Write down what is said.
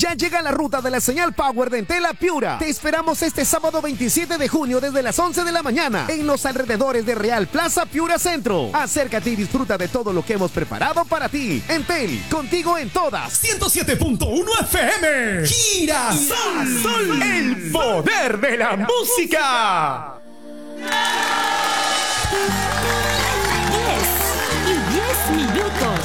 Ya llega la ruta de la señal Power de Entel a Piura. Te esperamos este sábado 27 de junio desde las 11 de la mañana en los alrededores de Real Plaza Piura Centro. Acércate y disfruta de todo lo que hemos preparado para ti. Entel, contigo en todas. 107.1 FM. Girasol. El poder de la música.